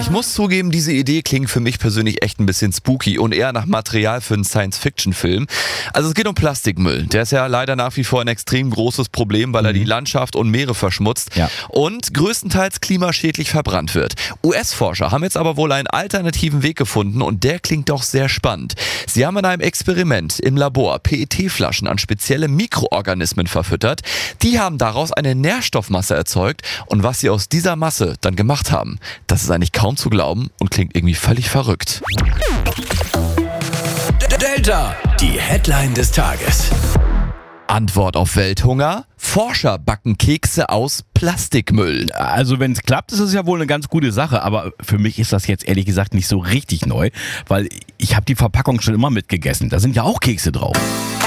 Ich muss zugeben, diese Idee klingt für mich persönlich echt ein bisschen spooky und eher nach Material für einen Science-Fiction-Film. Also es geht um Plastikmüll. Der ist ja leider nach wie vor ein extrem großes Problem, weil er die Landschaft und Meere verschmutzt und größtenteils klimaschädlich verbrannt wird. US-Forscher haben jetzt aber wohl einen alternativen Weg gefunden und der klingt doch sehr spannend. Sie haben in einem Experiment im Labor PET-Flaschen an spezielle Mikroorganismen verfüttert. Die haben daraus eine Nährstoffmasse erzeugt und was sie aus dieser Masse dann gemacht haben, das ist eigentlich kaum zu glauben und klingt irgendwie völlig verrückt. Delta, die Headline des Tages. Antwort auf Welthunger? Forscher backen Kekse aus Plastikmüll. Also wenn es klappt, ist es ja wohl eine ganz gute Sache, aber für mich ist das jetzt ehrlich gesagt nicht so richtig neu, weil ich habe die Verpackung schon immer mitgegessen. Da sind ja auch Kekse drauf.